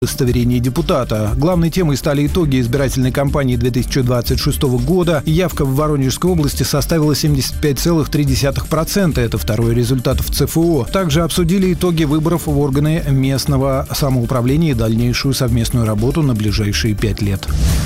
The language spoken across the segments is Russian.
удостоверение депутата. Главной темой стали итоги избирательной кампании 2026 года. Явка в Воронежской области составила 75,3%. Это второй результат в ЦФО. Также обсудили итоги выборов в органы местного самоуправления и дальнейшую совместную работу на ближайшие 5 лет.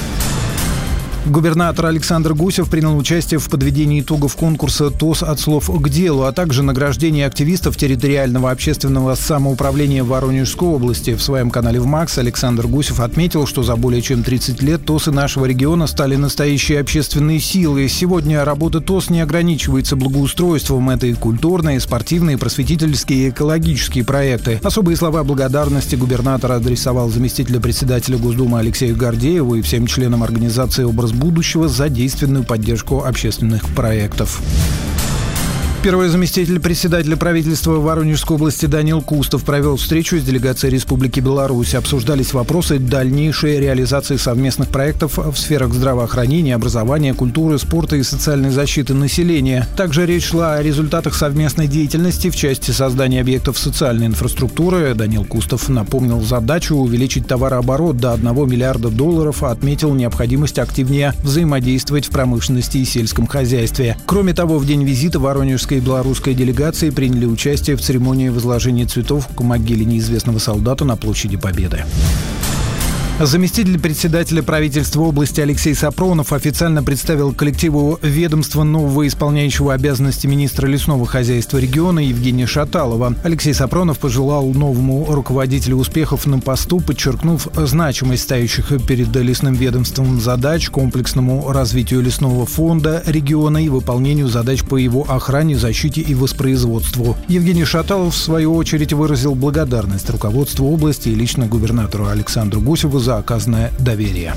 Губернатор Александр Гусев принял участие в подведении итогов конкурса «ТОС от слов к делу», а также награждении активистов территориального общественного самоуправления Воронежской области. В своем канале ВМАКС Александр Гусев отметил, что за более чем 30 лет ТОСы нашего региона стали настоящей общественной силой. Сегодня работа ТОС не ограничивается благоустройством. Это и культурные, спортивные, просветительские и экологические проекты. Особые слова благодарности губернатор адресовал заместителю председателя Госдумы Алексею Гордееву и всем членам организации «Образ будущего» за действенную поддержку общественных проектов. Первый заместитель председателя правительства Воронежской области Даниил Кустов провел встречу с делегацией Республики Беларусь. Обсуждались вопросы дальнейшей реализации совместных проектов в сферах здравоохранения, образования, культуры, спорта и социальной защиты населения. Также речь шла о результатах совместной деятельности в части создания объектов социальной инфраструктуры. Даниил Кустов напомнил задачу увеличить товарооборот до $1 миллиарда, отметил необходимость активнее взаимодействовать в промышленности и сельском хозяйстве. Кроме того, в день визита воронежской и белорусской делегации приняли участие в церемонии возложения цветов к могиле неизвестного солдата на площади Победы. Заместитель председателя правительства области Алексей Сапронов официально представил коллективу ведомства нового исполняющего обязанности министра лесного хозяйства региона Евгения Шаталова. Алексей Сапронов пожелал новому руководителю успехов на посту, подчеркнув значимость стоящих перед лесным ведомством задач, комплексному развитию лесного фонда региона и выполнению задач по его охране, защите и воспроизводству. Евгений Шаталов, в свою очередь, выразил благодарность руководству области и лично губернатору Александру Гусеву за оказанное доверие.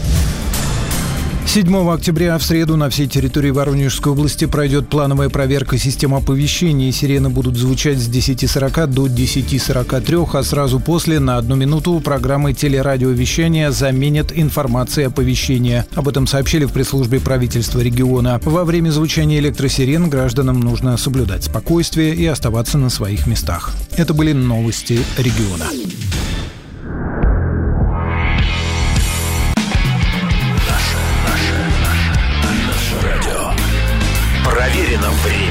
7 октября в среду на всей территории Воронежской области пройдет плановая проверка системы оповещения. Сирены будут звучать с 10:40 до 10:43, а сразу после на 1 минуту программы телерадиовещания заменят информацией оповещения. Об этом сообщили в пресс-службе правительства региона. Во время звучания электросирен гражданам нужно соблюдать спокойствие и оставаться на своих местах. Это были новости региона. Проверено время.